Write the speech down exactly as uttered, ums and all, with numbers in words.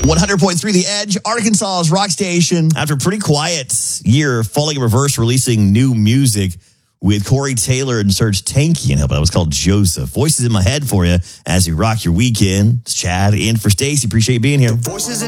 one hundred point three The Edge, Arkansas's rock station. After a pretty quiet year, Falling in Reverse releasing new music with Corey Taylor and Serge Tankian. That was called Joseph. Voices in my head for you as you rock your weekend. It's Chad in for Stacy. Appreciate you being here. Voices